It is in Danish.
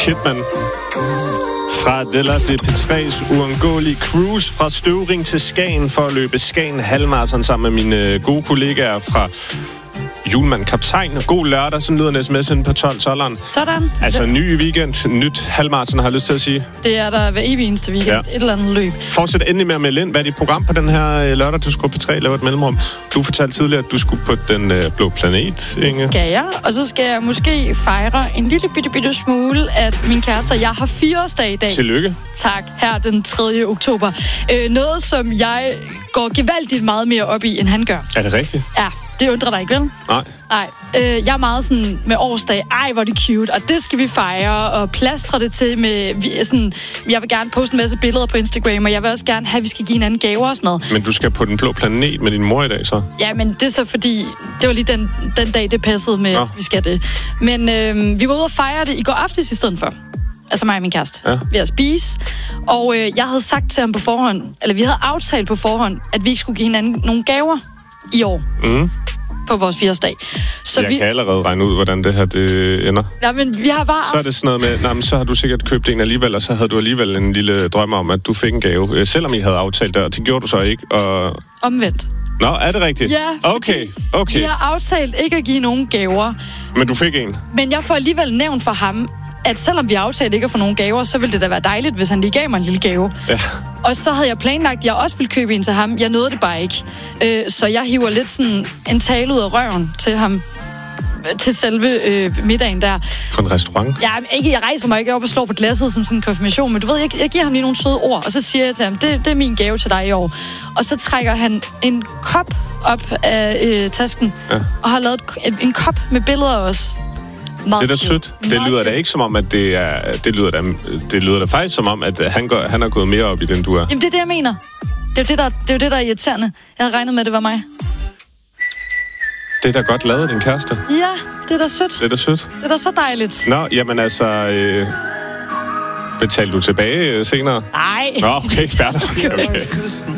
Kidman fra Della de P3's uundgåelige cruise fra Støvring til Skagen for at løbe Skagen halvmarathon sammen med mine gode kollegaer fra Julemand Kaptajn. God lørdag, sådan lyder en sms ind på 12-12'eren. Sådan. Altså ny weekend, nyt halvmarathon, har jeg lyst til at sige. Det er der hver evig eneste weekend. Ja. Et eller andet løb. Fortsæt endelig med at melde ind. Hvad er dit program på den her lørdag? Du skulle på P3 lave et mellemrum. Du fortalte tidligere, at du skulle på den blå planet, Inge. Det skal jeg. Og så skal jeg måske fejre en lille bitte smule, at min kæreste og jeg har 4-årsdag i dag. Tillykke. Tak. Her den 3. oktober. Noget, som jeg går gevaldigt meget mere op i, end han gør. Er det rigtigt? Ja. Det undrer dig ikke, vel? Nej. Jeg er meget sådan med årsdag. Ej, hvor er det cute. Og det skal vi fejre. Og plastre det til med... Sådan, jeg vil gerne poste en masse billeder på Instagram. Og jeg vil også gerne have, at vi skal give hinanden gaver og sådan noget. Men du skal på den blå planet med din mor i dag, så? Ja, men det er så fordi... Det var lige den dag, det passede med, at vi skal det. Men vi var ude og fejre det i går aftes i stedet for. Altså mig og min kæreste. Ja. Ved at spise. Og jeg havde sagt til ham på forhånd... Eller vi havde aftalt på forhånd, at vi ikke skulle give hinanden nogle gaver i år. På vores 4-årsdag. Så jeg kan allerede regne ud, hvordan det her det ender. Ja, men vi har bare... Så er det sådan noget med, så har du sikkert købt en alligevel, og så havde du alligevel en lille drøm om, at du fik en gave, selvom I havde aftalt det, og det gjorde du så ikke. Og... Omvendt. Nå, er det rigtigt? Ja, okay. Vi har aftalt ikke at give nogen gaver. Men du fik en? Men jeg får alligevel nævnt for ham, at selvom vi aftalte ikke at få nogen gaver, så ville det da være dejligt, hvis han lige gav mig en lille gave. Ja. Og så havde jeg planlagt, at jeg også ville købe en til ham. Jeg nåede det bare ikke. Så jeg hiver lidt sådan en tale ud af røven til ham. Til selve middagen der. På en restaurant? Ja, jeg rejser mig ikke op og slår på glasset som sådan en konfirmation, men du ved, jeg giver ham lige nogle søde ord, og så siger jeg til ham, det er min gave til dig i år. Og så trækker han en kop op af tasken, og har lavet en kop med billeder også. Det er da sødt. Det lyder da ikke som om, at det lyder da faktisk som om, at han har gået mere op i den, du er. Jamen, det er det, jeg mener. Det er jo det, der er irriterende. Jeg havde regnet med, at det var mig. Det er da godt lavet, din kæreste. Ja, det er da sødt. Det er da sødt. Det er da så dejligt. Nå, jamen altså... betaler du tilbage senere? Nej. Nå, okay, færdig. Okay.